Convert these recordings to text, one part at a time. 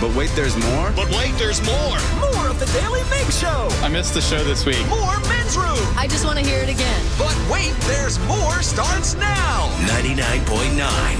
But wait, there's more? But wait, there's more. More of the Daily Ming Show. I missed the show this week. More Men's Room. I just want to hear it again. But wait, there's more starts now. 99.9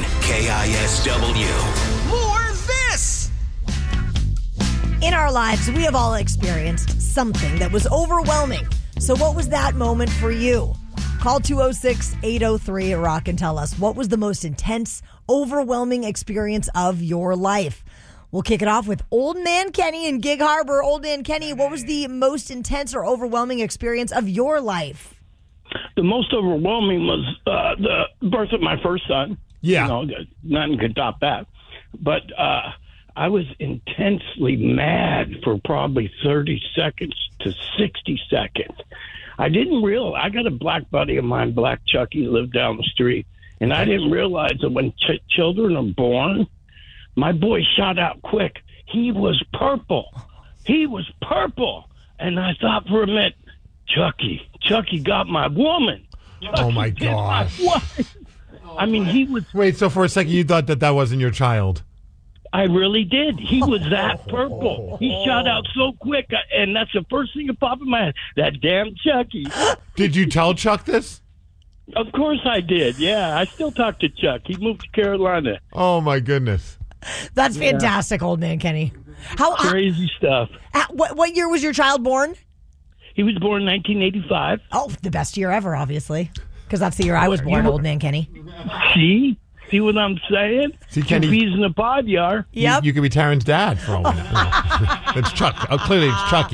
KISW. More this. In our lives, we have all experienced something that was overwhelming. So what was that moment for you? Call 206-803-ROCK and tell us what was the most intense, overwhelming experience of your life. We'll kick it off with Old Man Kenny in Gig Harbor. Old Man Kenny, what was the most intense or overwhelming experience of your life? The most overwhelming was the birth of my first son. Yeah. Nothing could top that. But I was intensely mad for probably 30 seconds to 60 seconds. I didn't realize, I got a black buddy of mine, Black Chucky, lived down the street, and I didn't realize that when children are born, my boy shot out quick. He was purple. And I thought for a minute, Chucky got my woman. Oh, my gosh. I mean, he was... Wait, so for a second you thought that wasn't your child? I really did. He was that purple. He shot out so quick, and that's the first thing that popped in my head. That damn Chucky. Did you tell Chuck this? Of course I did, yeah. I still talk to Chuck. He moved to Carolina. Oh, my goodness. That's fantastic, Old Man Kenny. Crazy stuff. What year was your child born? He was born in 1985. Oh, the best year ever, obviously. Because that's the year I was born, Old Man Kenny. See what I'm saying? See, Kenny, 2 peas in a pod, yar. Yep. You could be Taryn's dad for all we know. It's Chuck. Oh, clearly it's Chucky.